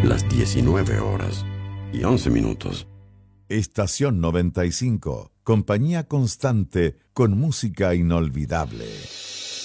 las 19:11. Estación 95, compañía constante con música inolvidable.